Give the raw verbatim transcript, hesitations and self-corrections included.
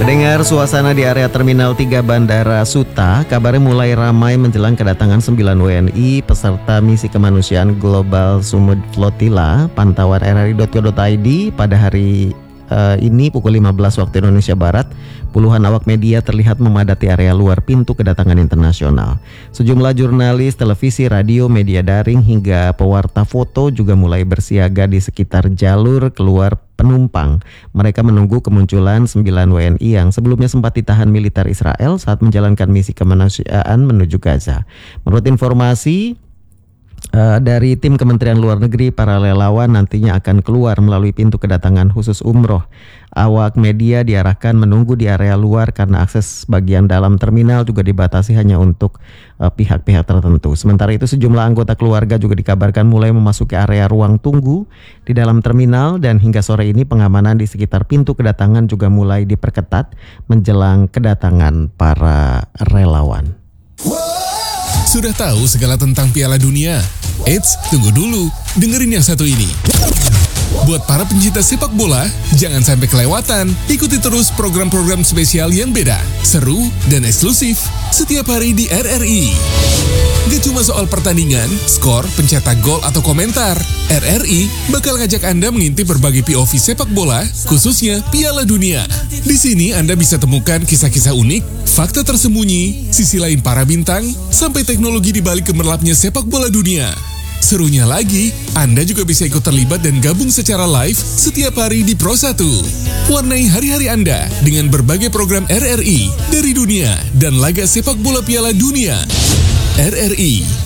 Dengar suasana di area Terminal tiga Bandara Suta, kabarnya mulai ramai menjelang kedatangan sembilan W N I peserta misi kemanusiaan Global Summit Flotilla. Pantauan r r i dot co dot i d pada hari uh, ini pukul lima belas waktu Indonesia Barat, puluhan awak media terlihat memadati area luar pintu kedatangan internasional. Sejumlah jurnalis, televisi, radio, media daring hingga pewarta foto juga mulai bersiaga di sekitar jalur keluar penumpang. Mereka menunggu kemunculan sembilan W N I yang sebelumnya sempat ditahan militer Israel saat menjalankan misi kemanusiaan menuju Gaza. Menurut informasi uh, dari tim Kementerian Luar Negeri, para relawan nantinya akan keluar melalui pintu kedatangan khusus umroh. Awak media diarahkan menunggu di area luar karena akses bagian dalam terminal juga dibatasi hanya untuk uh, pihak-pihak tertentu. Sementara itu sejumlah anggota keluarga juga dikabarkan mulai memasuki area ruang tunggu di dalam terminal, dan hingga sore ini pengamanan di sekitar pintu kedatangan juga mulai diperketat menjelang kedatangan para relawan. Sudah tahu segala tentang Piala Dunia? Eits, tunggu dulu, dengerin yang satu ini. Buat para pencinta sepak bola, jangan sampai kelewatan. Ikuti terus program-program spesial yang beda, seru, dan eksklusif setiap hari di R R I. Gak cuma soal pertandingan, skor, pencetak gol, atau komentar. R R I bakal ngajak Anda mengintip berbagai P O V sepak bola, khususnya Piala Dunia. Di sini Anda bisa temukan kisah-kisah unik, fakta tersembunyi, sisi lain para bintang, sampai teknologi di balik gemerlapnya sepak bola dunia. Serunya lagi, Anda juga bisa ikut terlibat dan gabung secara live setiap hari di Pro satu. Warnai hari-hari Anda dengan berbagai program R R I dari dunia dan laga sepak bola Piala Dunia. R R I